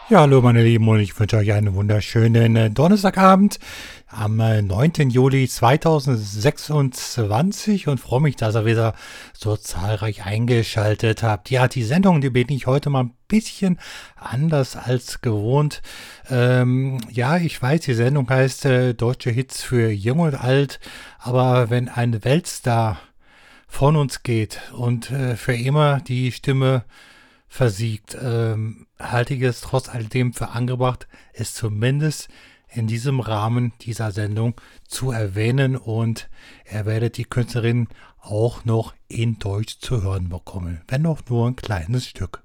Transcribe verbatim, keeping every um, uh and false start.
Ja, hallo meine Lieben und ich wünsche euch einen wunderschönen äh, Donnerstagabend am äh, neunten Juli zweitausendsechsundzwanzig und freue mich, dass ihr wieder so zahlreich eingeschaltet habt. Ja, die Sendung, die bin ich heute mal ein bisschen anders als gewohnt. Ähm, ja, ich weiß, die Sendung heißt äh, Deutsche Hits für Jung und Alt, aber wenn ein Weltstar von uns geht und äh, für immer die Stimme versiegt, ähm, halte ich es trotz alledem für angebracht, es zumindest in diesem Rahmen dieser Sendung zu erwähnen und ihr werdet die Künstlerin auch noch in Deutsch zu hören bekommen, wenn auch nur ein kleines Stück.